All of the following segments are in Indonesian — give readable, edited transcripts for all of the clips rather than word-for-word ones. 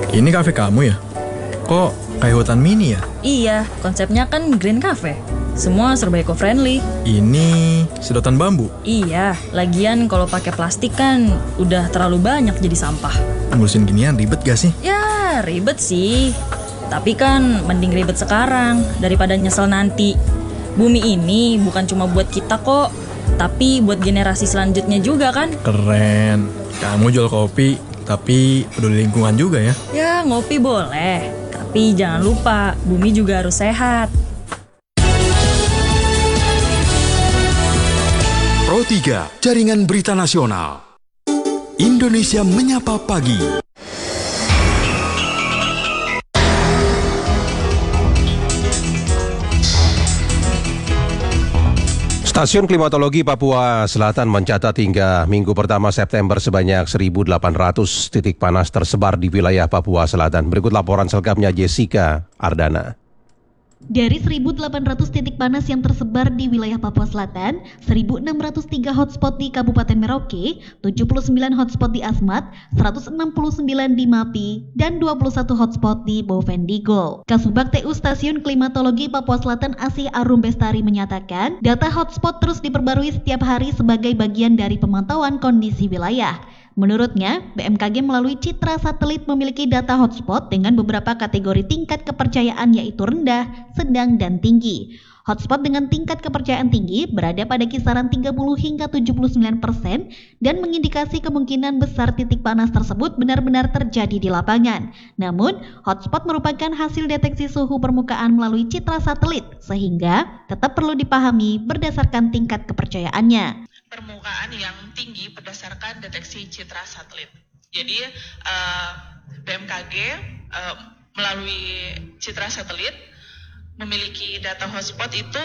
Ini kafe kamu ya? Kok kayak hutan mini ya? Iya, konsepnya kan green cafe. Semua serba eco-friendly. Ini sedotan bambu. Iya, lagian kalau pakai plastik kan udah terlalu banyak jadi sampah. Ngurusin ginian ribet gak sih? Ya, ribet sih. Tapi kan mending ribet sekarang daripada nyesel nanti. Bumi ini bukan cuma buat kita kok, tapi buat generasi selanjutnya juga kan? Keren. Kamu jual kopi, tapi peduli lingkungan juga ya? Ya, ngopi boleh. Tapi jangan lupa, bumi juga harus sehat. Pro 3, Jaringan Berita Nasional. Indonesia Menyapa Pagi. Stasiun Klimatologi Papua Selatan mencatat hingga minggu pertama September sebanyak 1.800 titik panas tersebar di wilayah Papua Selatan. Berikut laporan selengkapnya Jessica Ardana. Dari 1.800 titik panas yang tersebar di wilayah Papua Selatan, 1.603 hotspot di Kabupaten Merauke, 79 hotspot di Asmat, 169 di Mapi, dan 21 hotspot di Bovendigul. Kasubag TU Stasiun Klimatologi Papua Selatan Asih Arum Bestari menyatakan, data hotspot terus diperbarui setiap hari sebagai bagian dari pemantauan kondisi wilayah. Menurutnya, BMKG melalui citra satelit memiliki data hotspot dengan beberapa kategori tingkat kepercayaan yaitu rendah, sedang, dan tinggi. Hotspot dengan tingkat kepercayaan tinggi berada pada kisaran 30 hingga 79% dan mengindikasi kemungkinan besar titik panas tersebut benar-benar terjadi di lapangan. Namun, hotspot merupakan hasil deteksi suhu permukaan melalui citra satelit, sehingga tetap perlu dipahami berdasarkan tingkat kepercayaannya. Permukaan yang tinggi berdasarkan deteksi citra satelit. Jadi BMKG melalui citra satelit memiliki data hotspot itu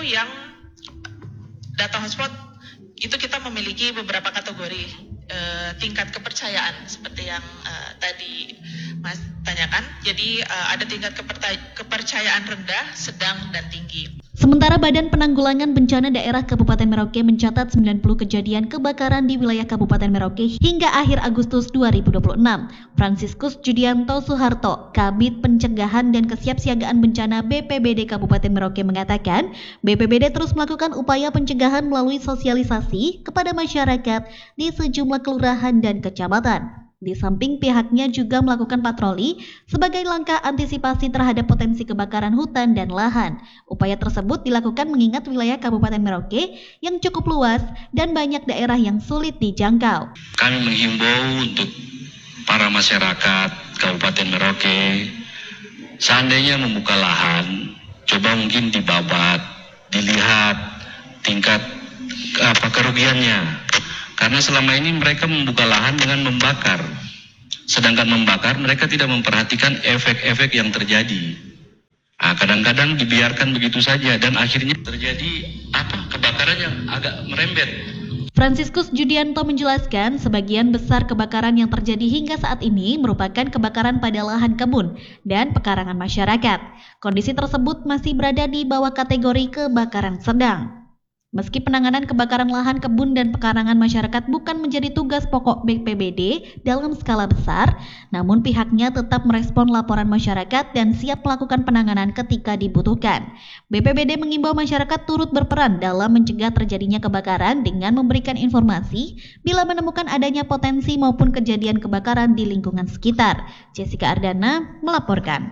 kita memiliki beberapa kategori tingkat kepercayaan seperti yang tadi Mas tanyakan. Jadi ada tingkat kepercayaan rendah, sedang, dan tinggi. Sementara Badan Penanggulangan Bencana Daerah Kabupaten Merauke mencatat 90 kejadian kebakaran di wilayah Kabupaten Merauke hingga akhir Agustus 2026. Fransiskus Judianto Suharto, Kabid Pencegahan dan Kesiapsiagaan Bencana BPBD Kabupaten Merauke mengatakan, BPBD terus melakukan upaya pencegahan melalui sosialisasi kepada masyarakat di sejumlah kelurahan dan kecamatan. Di samping pihaknya juga melakukan patroli sebagai langkah antisipasi terhadap potensi kebakaran hutan dan lahan. Upaya tersebut dilakukan mengingat wilayah Kabupaten Merauke yang cukup luas dan banyak daerah yang sulit dijangkau. Kami menghimbau untuk para masyarakat Kabupaten Merauke, seandainya membuka lahan, coba mungkin dibabat, dilihat tingkat kerugiannya. Karena selama ini mereka membuka lahan dengan membakar. Sedangkan membakar mereka tidak memperhatikan efek-efek yang terjadi. Kadang-kadang dibiarkan begitu saja dan akhirnya terjadi kebakaran yang agak merembet. Fransiskus Judianto menjelaskan sebagian besar kebakaran yang terjadi hingga saat ini merupakan kebakaran pada lahan kebun dan pekarangan masyarakat. Kondisi tersebut masih berada di bawah kategori kebakaran sedang. Meski penanganan kebakaran lahan kebun dan pekarangan masyarakat bukan menjadi tugas pokok BPBD dalam skala besar, namun pihaknya tetap merespon laporan masyarakat dan siap melakukan penanganan ketika dibutuhkan. BPBD mengimbau masyarakat turut berperan dalam mencegah terjadinya kebakaran dengan memberikan informasi bila menemukan adanya potensi maupun kejadian kebakaran di lingkungan sekitar. Jessica Ardana melaporkan.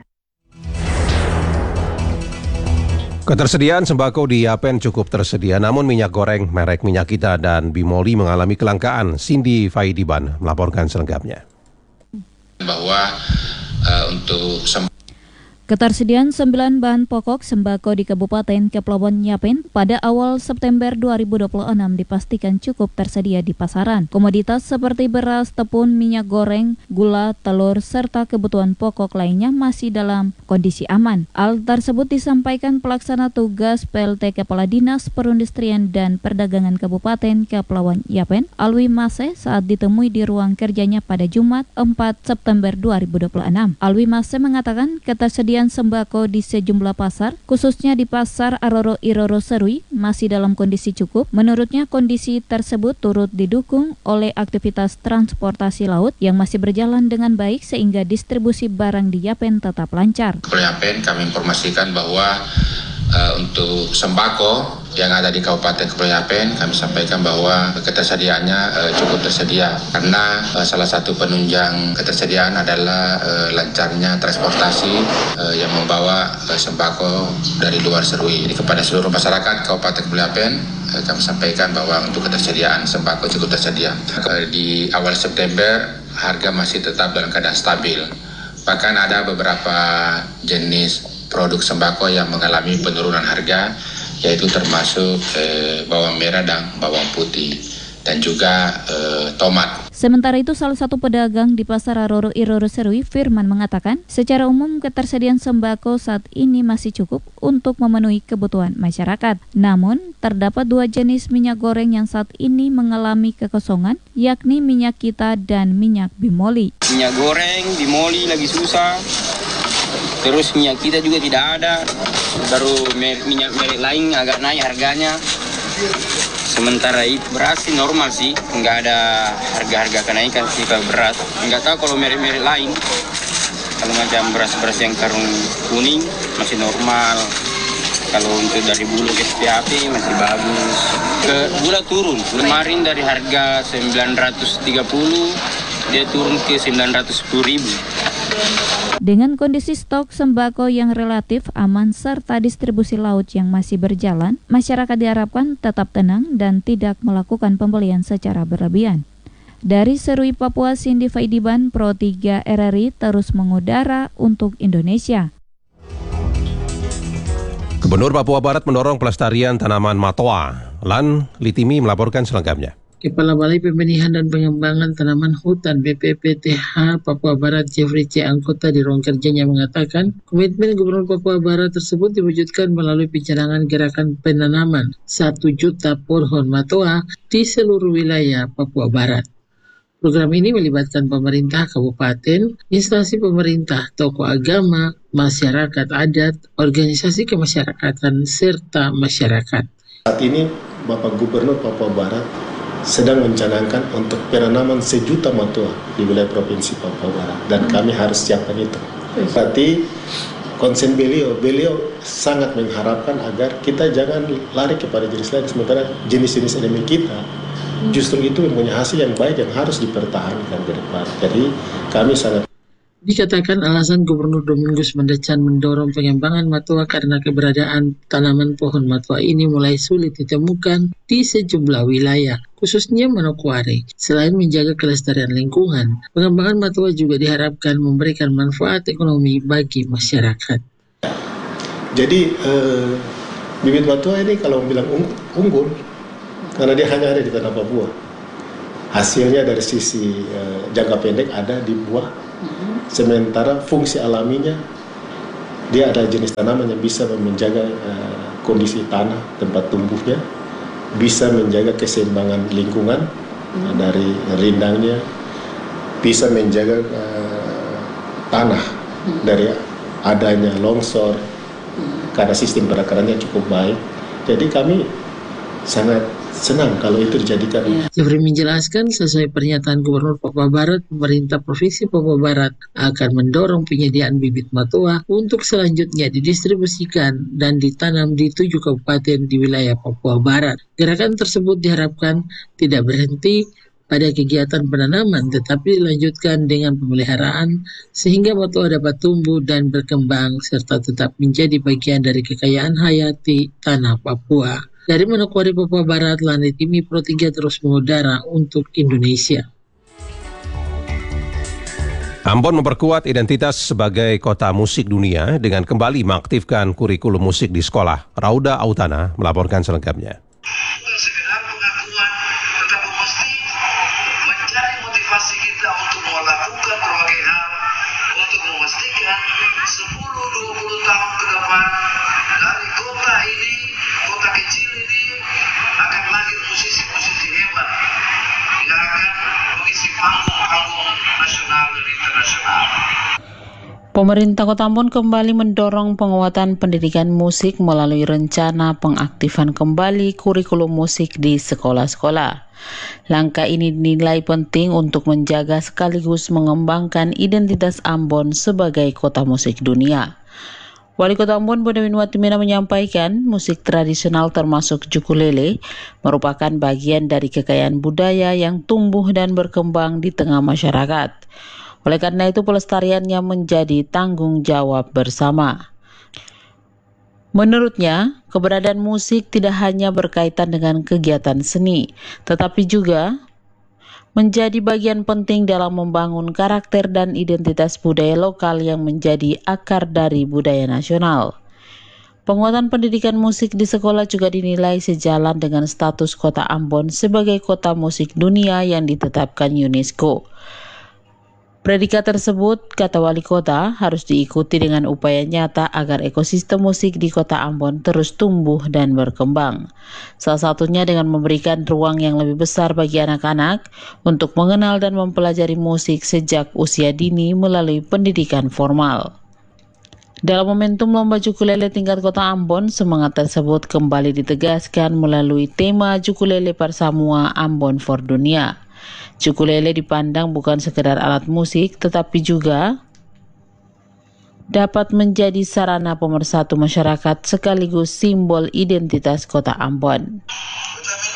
Ketersediaan sembako di Yapen cukup tersedia, namun minyak goreng merek Minyak Kita dan Bimoli mengalami kelangkaan. Cindy Faidiban melaporkan selengkapnya. Bahwa untuk Ketersediaan 9 bahan pokok sembako di Kabupaten Kepulauan Yapen pada awal September 2026 dipastikan cukup tersedia di pasaran. Komoditas seperti beras, tepung, minyak goreng, gula, telur, serta kebutuhan pokok lainnya masih dalam kondisi aman. Hal tersebut disampaikan pelaksana tugas PLT Kepala Dinas Perindustrian dan Perdagangan Kabupaten Kepulauan Yapen, Alwi Mase, saat ditemui di ruang kerjanya pada Jumat 4 September 2026. Alwi Mase mengatakan ketersediaan ketersediaan sembako di sejumlah pasar, khususnya di Pasar Aroro Iroro Serui, masih dalam kondisi cukup. Menurutnya kondisi tersebut turut didukung oleh aktivitas transportasi laut yang masih berjalan dengan baik sehingga distribusi barang di Yapen tetap lancar. Yapen kami informasikan bahwa untuk sembako yang ada di Kabupaten Kepulauan Yapen, kami sampaikan bahwa ketersediaannya cukup tersedia karena salah satu penunjang ketersediaan adalah lancarnya transportasi yang membawa sembako dari luar Serui. Jadi kepada seluruh masyarakat Kabupaten Kepulauan Yapen, kami sampaikan bahwa untuk ketersediaan sembako cukup tersedia. Di awal September harga masih tetap dalam keadaan stabil. Bahkan ada beberapa jenis produk sembako yang mengalami penurunan harga, yaitu termasuk bawang merah dan bawang putih, dan juga tomat. Sementara itu, salah satu pedagang di Pasar Aroro Iroro Serui, Firman, mengatakan secara umum ketersediaan sembako saat ini masih cukup untuk memenuhi kebutuhan masyarakat. Namun, terdapat 2 jenis minyak goreng yang saat ini mengalami kekosongan, yakni minyak kita dan minyak bimoli. Minyak goreng, bimoli lagi susah. Terus minyak kita juga tidak ada, baru minyak merek lain agak naik harganya. Sementara itu beras sih normal sih, nggak ada harga-harga kenaikan sih kalau beras. Nggak tahu kalau merek-merek lain. Kalau macam beras-beras yang karung kuning masih normal. Kalau untuk dari bulu ke SPAP masih bagus. Gula turun, kemarin dari harga 930 dia turun ke 910.000. Dengan kondisi stok sembako yang relatif aman serta distribusi laut yang masih berjalan, masyarakat diharapkan tetap tenang dan tidak melakukan pembelian secara berlebihan. Dari Serui, Papua, Cindy Faidiban, Pro 3 RRI terus mengudara untuk Indonesia. Gubernur Papua Barat mendorong pelestarian tanaman matoa. Lan Litimi melaporkan selengkapnya. Kepala Balai Pembenihan dan Pengembangan Tanaman Hutan BPPTH Papua Barat Jeffrey C. Angkota di ruang kerjanya mengatakan komitmen Gubernur Papua Barat tersebut diwujudkan melalui pencanangan gerakan penanaman 1 juta pohon matoa di seluruh wilayah Papua Barat. Program ini melibatkan pemerintah kabupaten, instansi pemerintah, tokoh agama, masyarakat adat, organisasi kemasyarakatan, serta masyarakat. Saat ini Bapak Gubernur Papua Barat sedang mencanangkan untuk penanaman 1 juta matoa di wilayah Provinsi Papua Barat, dan kami harus siapkan itu. Berarti konsen beliau sangat mengharapkan agar kita jangan lari kepada jenis lain, sementara jenis-jenis endemik kita justru itu mempunyai hasil yang baik yang harus dipertahankan ke depan. Jadi kami sangat. Dikatakan alasan Gubernur Domingus Mandacan mendorong pengembangan matoa karena keberadaan tanaman pohon matoa ini mulai sulit ditemukan di sejumlah wilayah, khususnya Manokwari. Selain menjaga kelestarian lingkungan, pengembangan matoa juga diharapkan memberikan manfaat ekonomi bagi masyarakat. Jadi bibit matoa ini kalau bilang unggul, karena dia hanya ada di tanah Papua. Hasilnya dari sisi jangka pendek ada di buah. Sementara fungsi alaminya dia ada jenis tanaman yang bisa menjaga kondisi tanah tempat tumbuhnya, bisa menjaga keseimbangan lingkungan dari rindangnya, bisa menjaga tanah dari adanya longsor karena sistem perakarannya cukup baik. Jadi kami sangat senang kalau itu dijadikan. Jeffrey menjelaskan sesuai pernyataan Gubernur Papua Barat, pemerintah Provinsi Papua Barat akan mendorong penyediaan bibit matoa untuk selanjutnya didistribusikan dan ditanam di 7 kabupaten di wilayah Papua Barat. Gerakan tersebut diharapkan tidak berhenti pada kegiatan penanaman, tetapi dilanjutkan dengan pemeliharaan sehingga matoa dapat tumbuh dan berkembang serta tetap menjadi bagian dari kekayaan hayati tanah Papua. Dari Manokwari, Papua Barat, Lanit Imi Pro 3 terus mengudara untuk Indonesia. Ambon memperkuat identitas sebagai kota musik dunia dengan kembali mengaktifkan kurikulum musik di sekolah. Rauda Autana melaporkan selengkapnya. Sekedar pengakuan, tetapi mesti mencari motivasi kita untuk melakukan berbagai hal untuk memastikan 10-20 tahun ke depan dari kota ini, kota kecil ini akan lahir musisi-musisi hebat yang akan mengisi panggung-panggung nasional dan internasional. Pemerintah Kota Ambon kembali mendorong penguatan pendidikan musik melalui rencana pengaktifan kembali kurikulum musik di sekolah-sekolah. Langkah ini dinilai penting untuk menjaga sekaligus mengembangkan identitas Ambon sebagai kota musik dunia. Wali Kota Ambon Bonawin Watimena menyampaikan musik tradisional termasuk ukulele merupakan bagian dari kekayaan budaya yang tumbuh dan berkembang di tengah masyarakat. Oleh karena itu pelestariannya menjadi tanggung jawab bersama. Menurutnya, keberadaan musik tidak hanya berkaitan dengan kegiatan seni, tetapi juga menjadi bagian penting dalam membangun karakter dan identitas budaya lokal yang menjadi akar dari budaya nasional. Penguatan pendidikan musik di sekolah juga dinilai sejalan dengan status Kota Ambon sebagai kota musik dunia yang ditetapkan UNESCO. Predikat tersebut, kata wali kota, harus diikuti dengan upaya nyata agar ekosistem musik di Kota Ambon terus tumbuh dan berkembang. Salah satunya dengan memberikan ruang yang lebih besar bagi anak-anak untuk mengenal dan mempelajari musik sejak usia dini melalui pendidikan formal. Dalam momentum Lomba Ukulele tingkat Kota Ambon, semangat tersebut kembali ditegaskan melalui tema Ukulele Parsamua Ambon for Dunia. Ukulele dipandang bukan sekedar alat musik, tetapi juga dapat menjadi sarana pemersatu masyarakat sekaligus simbol identitas Kota Ambon.